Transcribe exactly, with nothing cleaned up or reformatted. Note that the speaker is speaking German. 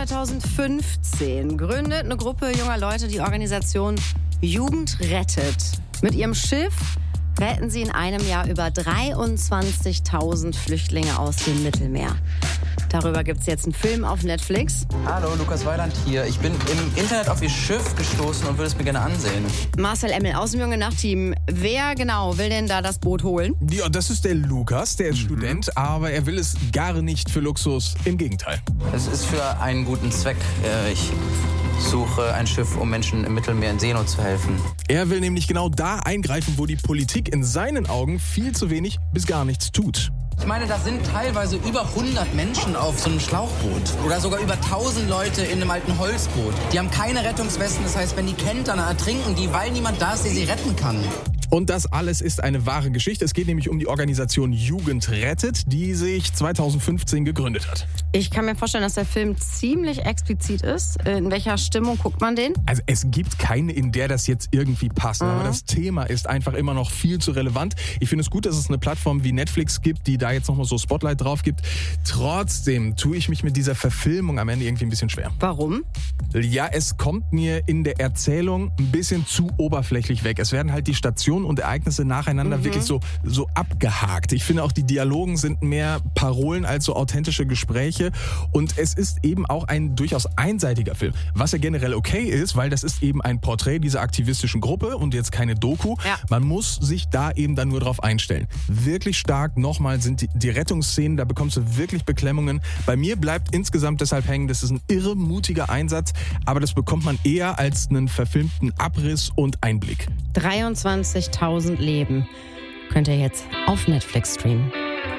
zweitausendfünfzehn gründet eine Gruppe junger Leute die Organisation Jugend rettet. Mit ihrem Schiff retten sie in einem Jahr über dreiundzwanzigtausend Flüchtlinge aus dem Mittelmeer. Darüber gibt es jetzt einen Film auf Netflix. Hallo, Lukas Weiland hier. Ich bin im Internet auf Ihr Schiff gestoßen und würde es mir gerne ansehen. Marcel Emmel aus dem Junge Nacht-Team. Wer genau will denn da das Boot holen? Ja, das ist der Lukas, der ist mhm. Student, aber er will es gar nicht für Luxus. Im Gegenteil. Es ist für einen guten Zweck. Ich suche ein Schiff, um Menschen im Mittelmeer in Seenot zu helfen. Er will nämlich genau da eingreifen, wo die Politik in seinen Augen viel zu wenig bis gar nichts tut. Ich meine, da sind teilweise über hundert Menschen auf so einem Schlauchboot. Oder sogar über tausend Leute in einem alten Holzboot. Die haben keine Rettungswesten, das heißt, wenn die kentern, dann ertrinken die, weil niemand da ist, der sie retten kann. Und das alles ist eine wahre Geschichte. Es geht nämlich um die Organisation Jugend rettet, die sich zweitausendfünfzehn gegründet hat. Ich kann mir vorstellen, dass der Film ziemlich explizit ist. In welcher Stimmung guckt man den? Also es gibt keine, in der das jetzt irgendwie passt. Mhm. Aber das Thema ist einfach immer noch viel zu relevant. Ich finde es gut, dass es eine Plattform wie Netflix gibt, die da jetzt nochmal so Spotlight drauf gibt. Trotzdem tue ich mich mit dieser Verfilmung am Ende irgendwie ein bisschen schwer. Warum? Ja, es kommt mir in der Erzählung ein bisschen zu oberflächlich weg. Es werden halt die Stationen und Ereignisse nacheinander mhm. wirklich so, so abgehakt. Ich finde auch, die Dialogen sind mehr Parolen als so authentische Gespräche. Und es ist eben auch ein durchaus einseitiger Film. Was ja generell okay ist, weil das ist eben ein Porträt dieser aktivistischen Gruppe und jetzt keine Doku. Ja. Man muss sich da eben dann nur drauf einstellen. Wirklich stark nochmal sind die, die Rettungsszenen, da bekommst du wirklich Beklemmungen. Bei mir bleibt insgesamt deshalb hängen, das ist ein irre mutiger Einsatz, aber das bekommt man eher als einen verfilmten Abriss und Einblick. dreiundzwanzigtausend Leben könnt ihr jetzt auf Netflix streamen.